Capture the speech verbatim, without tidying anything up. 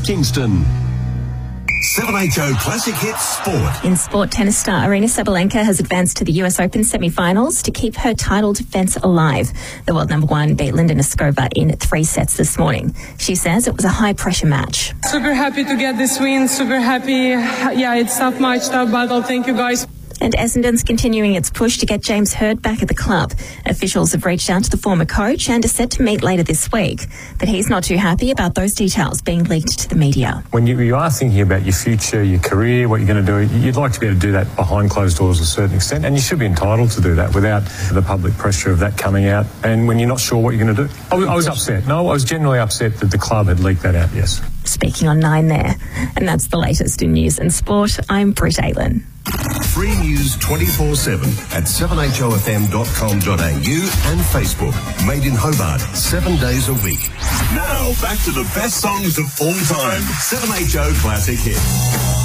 Kingston. seven H O Classic Hits Sport. In sport, tennis star Aryna Sabalenka has advanced to the U S Open semi-finals to keep her title defence alive. The world number one beat Linda Noskova in three sets this morning. She says it was a high-pressure match. Super happy to get this win. Super happy. Yeah, it's tough match, tough battle. Thank you, guys. And Essendon's continuing its push to get James Hird back at the club. Officials have reached out to the former coach and are set to meet later this week. But he's not too happy about those details being leaked to the media. When you, you are thinking about your future, your career, what you're going to do, you'd like to be able to do that behind closed doors to a certain extent, and you should be entitled to do that without the public pressure of that coming out. And when you're not sure what you're going to do. I was, I was upset. No, I was generally upset that the club had leaked that out, yes. Speaking on Nine there. And that's the latest in news and sport. I'm Britt Aylen. Free news twenty-four seven at seven h o f m dot com dot a u and Facebook. Made in Hobart, seven days a week. Now, back to the best songs of all time. seven H O Classic Hits.